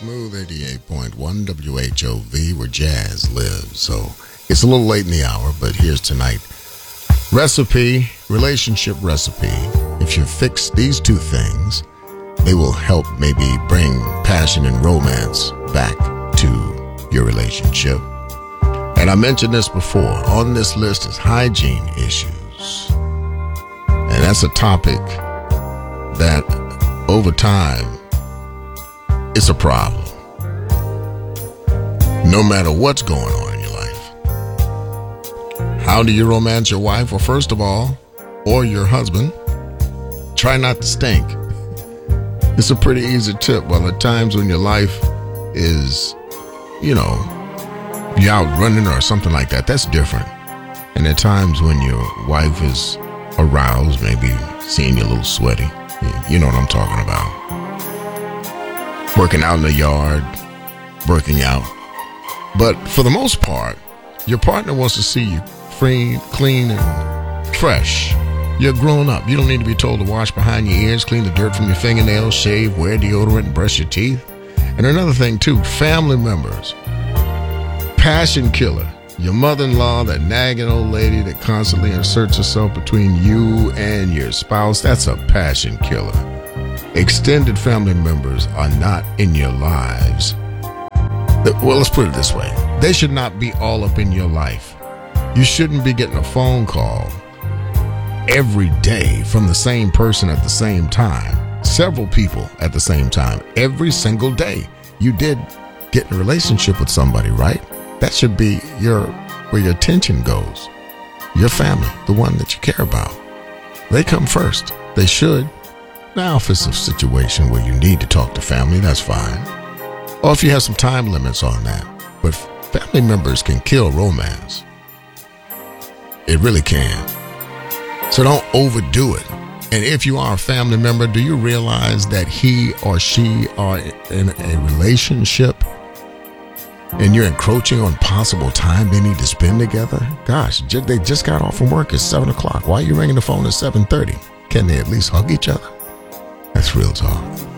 Smooth 88.1 WHOV, where jazz lives. So it's a little late in the hour, but here's tonight. Recipe, relationship recipe. If you fix these two things, they will help maybe bring passion and romance back to your relationship. And I mentioned this before. On this list is hygiene issues. And that's a topic that over time it's a problem. No matter what's going on in your life. How do you romance your wife? Well, first of all, or your husband, try not to stink. It's a pretty easy tip. Well, at times when your life is, you're out running or something like that, that's different. And at times when your wife is aroused, maybe seeing you a little sweaty, you know what I'm talking about. Working out in the yard, working out. But for the most part, your partner wants to see you free, clean, and fresh. You're grown up. You don't need to be told to wash behind your ears, clean the dirt from your fingernails, shave, wear deodorant, and brush your teeth. And another thing, too, family members. Passion killer. Your mother-in-law, that nagging old lady that constantly inserts herself between you and your spouse, that's a passion killer. Extended family members are not in your lives. Well, let's put it this way. They should not be all up in your life. You shouldn't be getting a phone call every day from the same person at the same time. Several people at the same time. Every single day. You did get in a relationship with somebody, right? That should be where your attention goes. Your family, the one that you care about. They come first. They should. Now, if it's a situation where you need to talk to family, that's fine. Or if you have some time limits on that. But family members can kill romance. It really can. So don't overdo it. And if you are a family member, do you realize that he or she are in a relationship and you're encroaching on possible time they need to spend together? Gosh, they just got off from work at 7 o'clock. Why are you ringing the phone at 7:30? Can they at least hug each other? That's real talk.